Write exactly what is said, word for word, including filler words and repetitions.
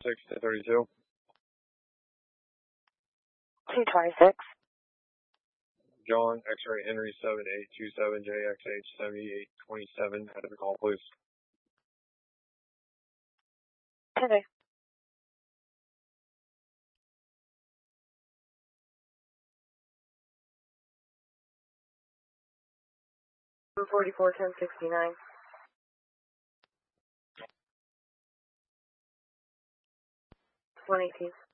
six to thirty-two. two twenty-six. John, X-ray Henry seven eight two seven J X H seventy-eight twenty-seven. Head of the call, please. Today. forty-four ten sixty-nine. one eighteen.